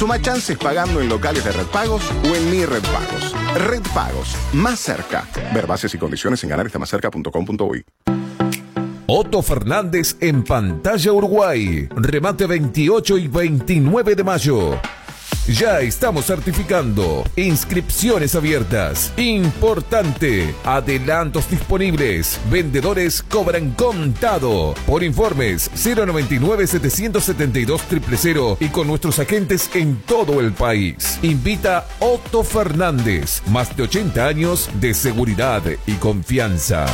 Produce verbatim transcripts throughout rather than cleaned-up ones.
Suma chances pagando en locales de Red Pagos o en Mi Red Pagos. Red Pagos, más cerca. Ver bases y condiciones en ganar está más cerca punto com punto uy. Otto Fernández en Pantalla Uruguay. Remate veintiocho y veintinueve de mayo. Ya estamos certificando. Inscripciones abiertas. Importante. Adelantos disponibles. Vendedores cobran contado. Por informes cero noventa y nueve, setecientos setenta y dos, cero cero cero y con nuestros agentes en todo el país. Invita Otto Fernández. Más de ochenta años de seguridad y confianza.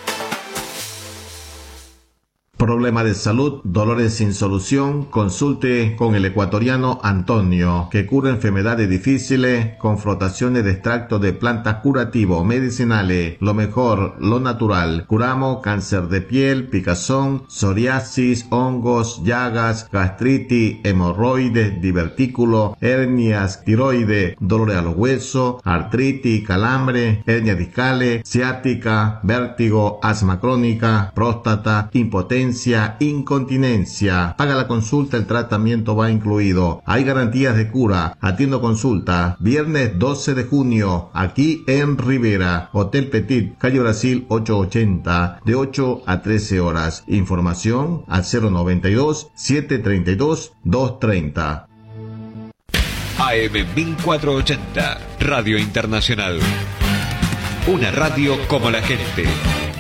Problema de salud, dolores sin solución, consulte con el ecuatoriano Antonio, que cura enfermedades difíciles con frotaciones de extractos de plantas curativos, medicinales, lo mejor, lo natural. Curamos cáncer de piel, picazón, psoriasis, hongos, llagas, gastritis, hemorroides, divertículos, hernias, tiroides, dolores a los huesos, artritis, calambre, hernias discales, ciática, vértigo, asma crónica, próstata, impotencia, incontinencia. Paga la consulta, el tratamiento va incluido. Hay garantías de cura. Atiendo consulta. Viernes doce de junio, aquí en Rivera. Hotel Petit, calle Brasil ochocientos ochenta, de ocho a trece horas. Información al cero noventa y dos, setecientos treinta y dos, doscientos treinta. A M mil cuatrocientos ochenta, Radio Internacional. Una radio como la gente.